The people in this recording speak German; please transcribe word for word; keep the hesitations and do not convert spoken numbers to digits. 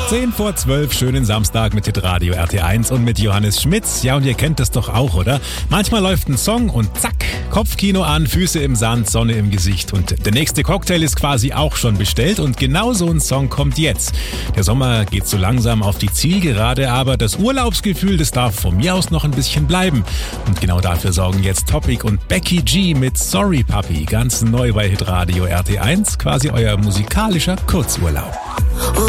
zehn vor zwölf, schönen Samstag mit Hitradio R T eins und mit Johannes Schmitz. Ja, und ihr kennt das doch auch, oder? Manchmal läuft ein Song und zack, Kopfkino an, Füße im Sand, Sonne im Gesicht. Und der nächste Cocktail ist quasi auch schon bestellt und genau so ein Song kommt jetzt. Der Sommer geht so langsam auf die Zielgerade, aber das Urlaubsgefühl, das darf von mir aus noch ein bisschen bleiben. Und genau dafür sorgen jetzt Topic und Becky G mit Sorry Papi. Ganz neu bei Hitradio R T eins, quasi euer musikalischer Kurzurlaub.